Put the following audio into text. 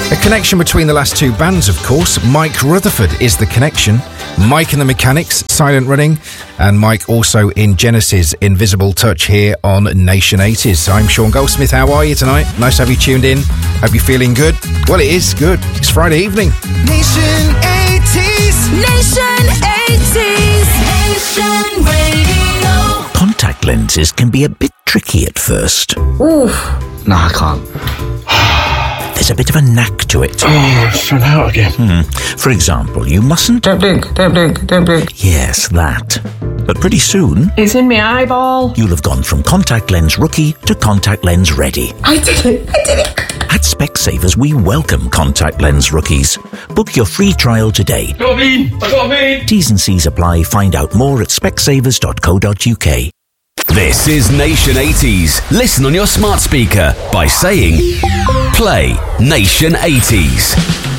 A connection between the last two bands, of course. Mike Rutherford is the connection. Mike and the Mechanics, Silent Running, and Mike also in Genesis' Invisible Touch here on Nation 80s. I'm Sean Goldsmith. How are you tonight? Nice to have you tuned in. Hope you're feeling good. Well, it is good. It's Friday evening. Nation 80s. Nation 80s. Nation Radio. Contact lenses can be a bit tricky at first. Oof. No, I can't. There's a bit of a knack to it. Oh, I fell out again. For example, you mustn't... Don't blink, don't blink, don't blink. Yes, that. But pretty soon... It's in my eyeball. You'll have gone from contact lens rookie to contact lens ready. I did it. At Specsavers, we welcome contact lens rookies. Book your free trial today. I got a mean. T's and C's apply. Find out more at specsavers.co.uk. This is Nation 80s. Listen on your smart speaker by saying, play Nation 80s.